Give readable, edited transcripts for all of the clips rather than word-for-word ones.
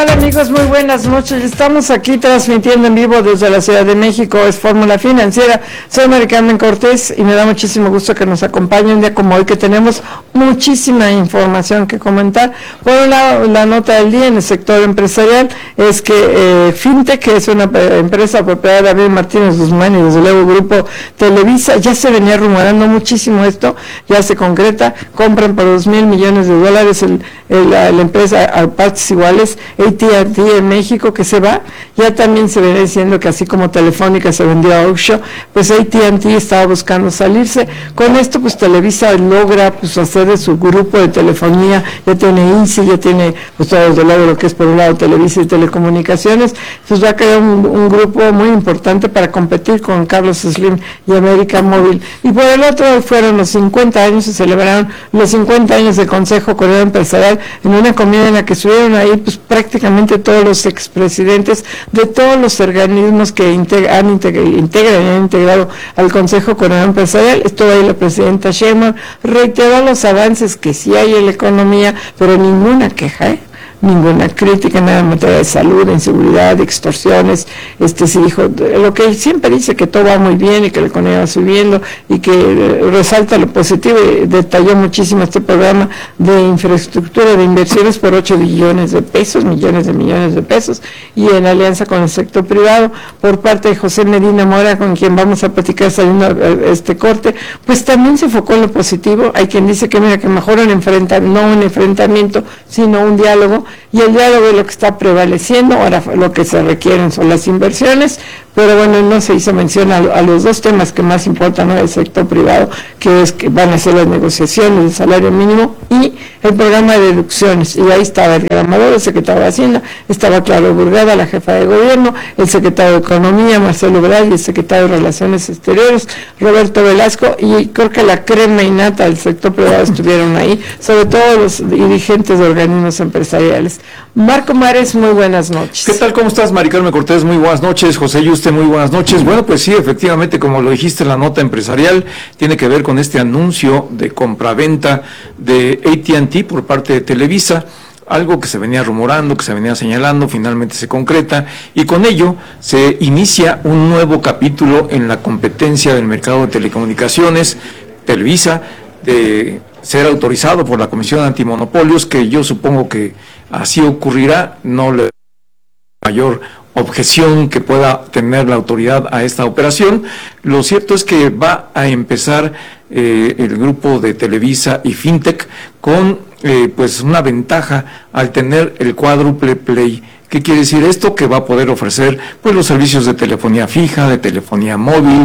Hola amigos, muy buenas noches. Estamos aquí transmitiendo en vivo desde la Ciudad de México. Es Fórmula Financiera. Soy Mari Carmen Cortés y me da muchísimo gusto que nos acompañe un día como hoy, que tenemos muchísima información que comentar. Por un lado, la nota del día en el sector empresarial es que Fintech, que es una empresa propiedad de David Martínez Guzmán y desde luego Grupo Televisa, ya se venía rumorando muchísimo esto, ya se concreta. Compran por $2,000 millones la empresa a partes iguales, AT&T en México, que se va. Ya también se viene diciendo que así como Telefónica se vendió a Oxxo, pues AT&T estaba buscando salirse. Con esto pues Televisa logra pues hacer de su grupo de telefonía, ya tiene INSI, ya tiene pues todo desde luego lo que es por un lado Televisa y Telecomunicaciones, pues va a crear un grupo muy importante para competir con Carlos Slim y América Móvil. Y por el otro fueron los 50 años, se celebraron los 50 años del Consejo Coreano Empresarial, en una comida en la que estuvieron ahí pues prácticamente todos los expresidentes de todos los organismos que integran y han integrado al Consejo Coreano Empresarial. Estuvo ahí la presidenta Sheinbaum, reiteró los avances que sí hay en la economía, pero ninguna queja, ninguna crítica, nada en materia de salud, de inseguridad, de extorsiones. Se dijo lo que siempre dice, que todo va muy bien y que la economía va subiendo y que resalta lo positivo, y detalló muchísimo este programa de infraestructura de inversiones por 8 billones de pesos, millones de pesos, y en alianza con el sector privado. Por parte de José Medina Mora, con quien vamos a platicar saliendo este corte, pues también se enfocó en lo positivo. Hay quien dice que mira, que mejor no un enfrentamiento, sino un diálogo, y el diálogo es lo que está prevaleciendo. Ahora lo que se requieren son las inversiones, pero bueno, no se hizo mención a los dos temas que más importan, ¿no?, del sector privado, que es que van a ser las negociaciones del salario mínimo y el programa de deducciones. Y ahí estaba el Amador, el secretario de Hacienda, estaba Claudio Burgada, la jefa de gobierno, el secretario de Economía, Marcelo Ebrard, y el secretario de Relaciones Exteriores, Roberto Velasco, y creo que la crema innata del sector privado estuvieron ahí, sobre todo los dirigentes de organismos empresariales. Marco Mares, muy buenas noches. ¿Qué tal? ¿Cómo estás, Mari Carmen Cortés? Muy buenas noches. José Yuste, muy buenas noches. Bueno, pues sí, efectivamente, como lo dijiste en la nota empresarial, tiene que ver con este anuncio de compraventa de AT&T por parte de Televisa, algo que se venía rumorando, que se venía señalando, finalmente se concreta, y con ello se inicia un nuevo capítulo en la competencia del mercado de telecomunicaciones. Televisa, de ser autorizado por la Comisión de Antimonopolios, que yo supongo que así ocurrirá, no le mayor objeción que pueda tener la autoridad a esta operación. Lo cierto es que va a empezar el grupo de Televisa y Fintech con pues una ventaja al tener el cuádruple play. ¿Qué quiere decir esto? Que va a poder ofrecer pues los servicios de telefonía fija, de telefonía móvil,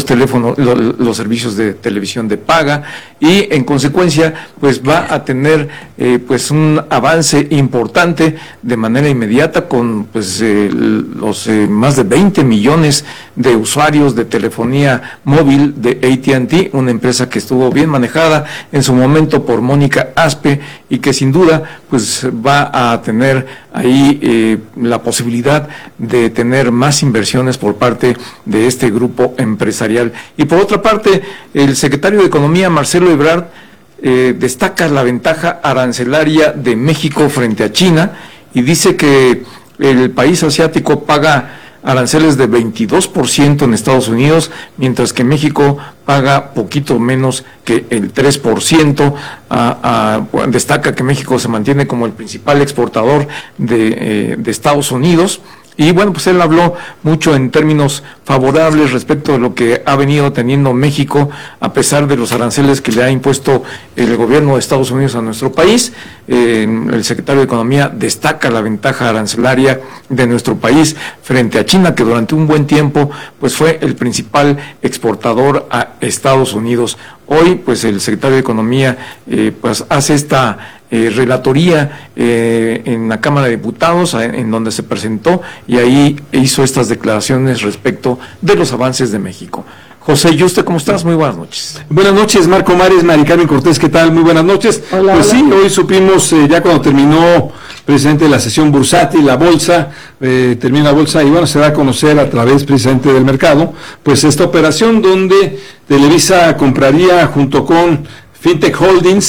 los servicios de televisión de paga, y en consecuencia pues va a tener pues un avance importante de manera inmediata con pues los más de 20 millones de usuarios de telefonía móvil de AT&T, una empresa que estuvo bien manejada en su momento por Mónica Aspe y que sin duda pues va a tener ahí la posibilidad de tener más inversiones por parte de este grupo empresarial. Y por otra parte, el secretario de Economía, Marcelo Ebrard, destaca la ventaja arancelaria de México frente a China y dice que el país asiático paga aranceles de 22% en Estados Unidos, mientras que México paga poquito menos que el 3%. Destaca que México se mantiene como el principal exportador de Estados Unidos. Y bueno, pues él habló mucho en términos favorables respecto de lo que ha venido teniendo México, a pesar de los aranceles que le ha impuesto el gobierno de Estados Unidos a nuestro país. El secretario de Economía destaca la ventaja arancelaria de nuestro país frente a China, que durante un buen tiempo pues fue el principal exportador a Estados Unidos. Hoy pues el secretario de Economía pues hace esta relatoría en la Cámara de Diputados, en donde se presentó, y ahí hizo estas declaraciones respecto de los avances de México. José Yuste, ¿cómo estás? Muy buenas noches. Buenas noches, Marco Mares, Mari Carmen Cortés, ¿qué tal? Muy buenas noches. Hola, pues hola. Sí, hoy supimos, ya cuando terminó precisamente la sesión bursátil, la bolsa, termina la bolsa, y bueno, se da a conocer a través precisamente del mercado, pues esta operación donde Televisa compraría junto con Fintech Holdings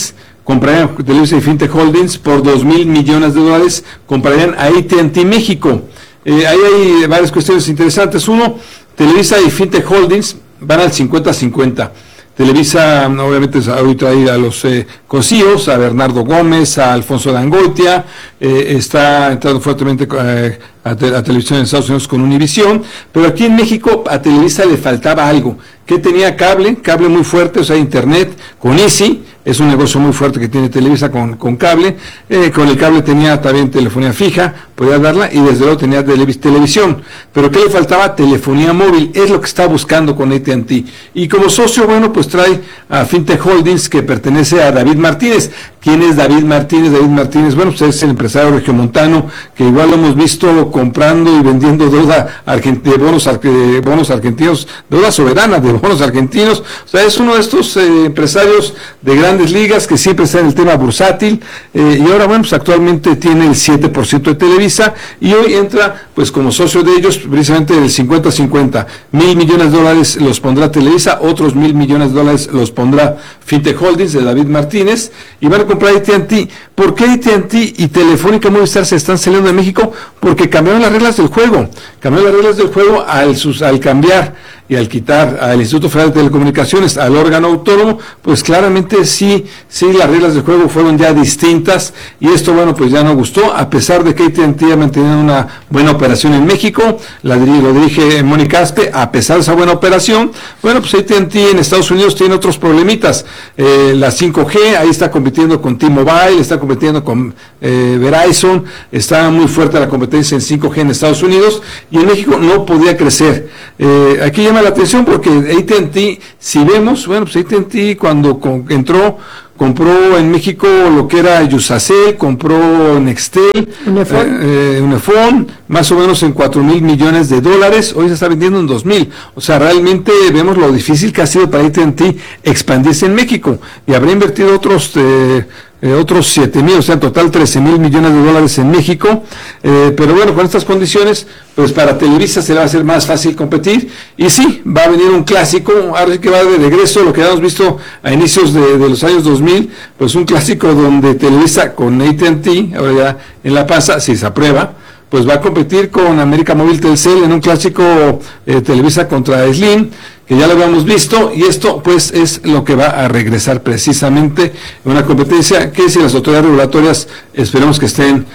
comprarían Televisa y Fintech Holdings por $2,000 millones, comprarían a AT&T México. Ahí hay varias cuestiones interesantes. Uno, Televisa y Fintech Holdings van al 50-50. Televisa, obviamente, ahorita ahí a los COSIOs, a Bernardo Gómez, a Alfonso Dangoitia, está entrando fuertemente a televisión en Estados Unidos con Univisión, pero aquí en México a Televisa le faltaba algo, que tenía cable muy fuerte, o sea, internet, con Easy, es un negocio muy fuerte que tiene Televisa con cable, con el cable tenía también telefonía fija, podía darla, y desde luego tenía televisión, pero ¿qué le faltaba? Telefonía móvil, es lo que está buscando con AT&T, y como socio, bueno, pues trae a Fintech Holdings, que pertenece a David Martínez. ¿Quién es David Martínez? David Martínez, bueno, pues es el empresario regiomontano, que igual lo hemos visto comprando y vendiendo deuda de bonos argentinos, deuda soberana de bonos argentinos, o sea, es uno de estos empresarios de grandes ligas que siempre está en el tema bursátil, y ahora, bueno, pues actualmente tiene el 7% de Televisa, y hoy entra, pues como socio de ellos, precisamente el 50-50, $1,000 millones los pondrá Televisa, otros $1,000 millones los pondrá Fintech Holdings de David Martínez, y van a comprar AT&T. ¿Por qué AT&T y Telefónica Movistar se están saliendo de México? Porque cambiaron las reglas del juego. Cambiaron las reglas del juego al cambiar y al quitar al Instituto Federal de Telecomunicaciones, al órgano autónomo, pues claramente sí, las reglas del juego fueron ya distintas, y esto, bueno, pues ya no gustó, a pesar de que AT&T ha mantenido una buena operación en México, lo dirige Mónica Aspe, a pesar de esa buena operación, bueno, pues AT&T en Estados Unidos tiene otros problemitas, la 5G, ahí está compitiendo con T-Mobile, está compitiendo con Verizon, está muy fuerte la competencia en 5G en Estados Unidos, y en México no podía crecer. Aquí llama la atención porque AT&T, si vemos, bueno, pues AT&T cuando entró, compró en México lo que era Yusacell, compró Nextel, Unifón, más o menos en $4,000 millones, hoy se está vendiendo en 2,000, o sea, realmente vemos lo difícil que ha sido para AT&T expandirse en México, y habrá invertido otros 7,000, o sea, en total $13,000 millones en México, pero bueno, con estas condiciones, pues para Televisa se le va a hacer más fácil competir, y sí, va a venir un clásico, ahora sí que va de regreso lo que habíamos visto a inicios de los años 2000, pues un clásico donde Televisa con AT&T, ahora ya en la panza, si se aprueba, pues va a competir con América Móvil Telcel en un clásico Televisa contra Slim, que ya lo habíamos visto, y esto pues es lo que va a regresar precisamente en una competencia que, si las autoridades regulatorias esperemos que estén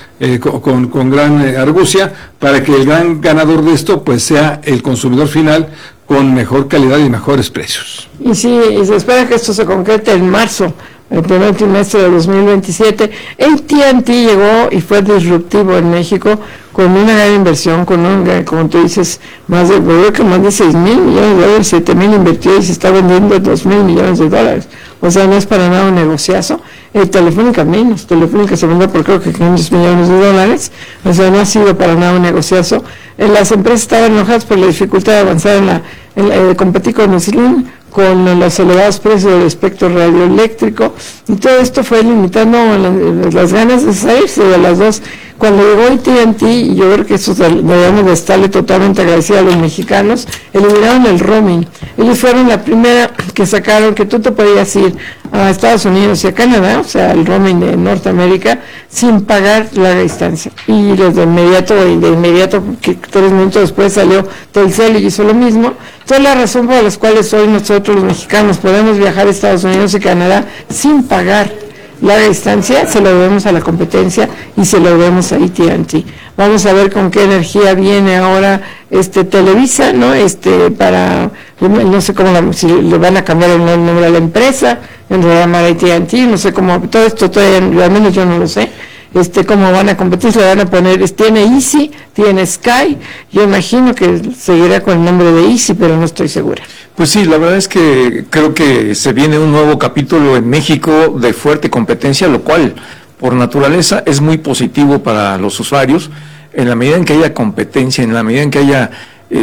con gran argucia, para que el gran ganador de esto pues sea el consumidor final con mejor calidad y mejores precios. Y sí, y se espera que esto se concrete en marzo, el primer trimestre de 2027. AT&T llegó y fue disruptivo en México con una gran inversión, como tú dices, más de 6,000 millones, 7,000 invirtió y se está vendiendo $2,000 millones. O sea, no es para nada un negociazo. Telefónica menos, Telefónica se vendió por creo que $500 millones, o sea, no ha sido para nada un negociazo. Las empresas estaban enojadas por la dificultad de avanzar en competir con Slim, con los elevados precios del espectro radioeléctrico, y todo esto fue limitando las ganas de salirse de las dos. Cuando llegó AT&T, y yo creo que eso debemos de estarle totalmente agradecidos a los mexicanos, eliminaron el roaming. Ellos fueron la primera que sacaron que tú te podías ir a Estados Unidos y a Canadá, o sea, el roaming de Norteamérica, sin pagar larga distancia. Y de inmediato, que 3 minutos después salió Telcel y hizo lo mismo. Entonces, la razón por la cual hoy nosotros los mexicanos podemos viajar a Estados Unidos y Canadá sin pagar larga distancia, se lo debemos a la competencia y se lo debemos a AT&T. Vamos a ver con qué energía viene ahora Televisa, ¿no? Para, no sé cómo, si le van a cambiar el nombre a la empresa, en realidad AT&T, no sé cómo, todo esto todavía, al menos yo no lo sé. Cómo van a competir, se le van a poner, tiene Easy, tiene Sky, yo imagino que seguirá con el nombre de Easy, pero no estoy segura. Pues sí, la verdad es que creo que se viene un nuevo capítulo en México de fuerte competencia, lo cual por naturaleza es muy positivo para los usuarios, en la medida en que haya competencia, en la medida en que haya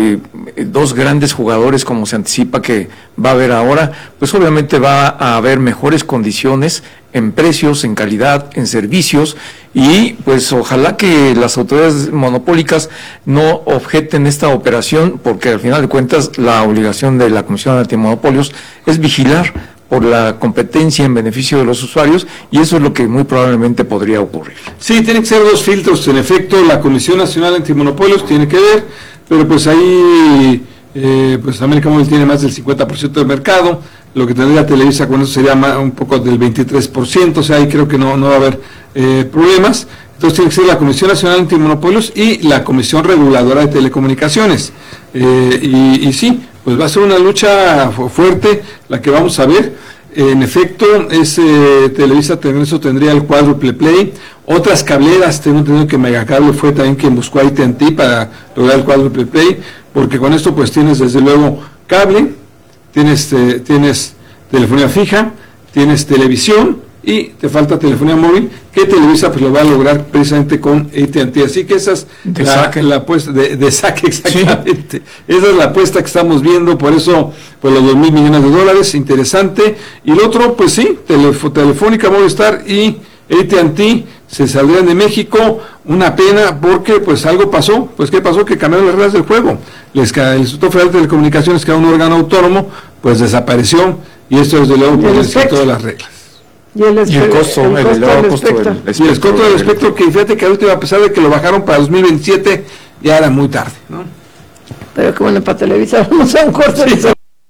dos grandes jugadores como se anticipa que va a haber ahora, pues obviamente va a haber mejores condiciones en precios, en calidad, en servicios, y pues ojalá que las autoridades monopólicas no objeten esta operación, porque al final de cuentas la obligación de la Comisión Antimonopolios es vigilar por la competencia en beneficio de los usuarios, y eso es lo que muy probablemente podría ocurrir. Sí, tienen que ser dos filtros. En efecto, la Comisión Nacional Antimonopolios tiene que ver, pero pues ahí pues América Móvil tiene más del 50% del mercado. Lo que tendría Televisa con eso sería un poco del 23%, o sea, ahí creo que no va a haber problemas. Entonces tiene que ser la Comisión Nacional Antimonopolios y la Comisión Reguladora de Telecomunicaciones. Y sí, pues va a ser una lucha fuerte la que vamos a ver. En efecto, Televisa tendría el cuádruple play. Otras cableras, tengo entendido que Megacable fue también quien buscó a AT&T para lograr el cuádruple play, porque con esto pues tienes desde luego cable, tienes telefonía fija, tienes televisión y te falta telefonía móvil, que Televisa pues lo va a lograr precisamente con AT&T. Así que esa es la apuesta de saque, exactamente. Sí. Esa es la apuesta que estamos viendo, por eso pues los $2,000 millones, interesante. Y el otro, pues sí, Telefónica, Movistar y AT&T se saldrían de México. Una pena porque pues algo pasó. Pues ¿qué pasó? Que cambiaron las reglas del juego. El Instituto Federal de Telecomunicaciones, que era un órgano autónomo, pues desapareció, y esto desde luego por el todas las reglas. Y el costo del espectro, que fíjate que ahorita, a pesar de que lo bajaron para 2027, ya era muy tarde, ¿no? Pero que bueno, para Televisa vamos a un corte. Sí.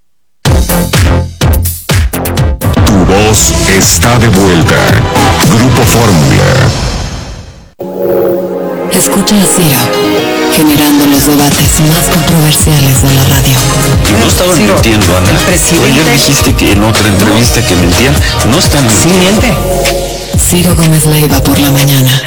Tu voz está de vuelta. Grupo Fórmula. Escucha a Ciro, generando los debates más controversiales de la radio. No estaban mintiendo, Ana. Ayer dijiste que en otra entrevista que mentían. No están mintiendo. Sí, miente. Ciro Gómez Leiva por la mañana.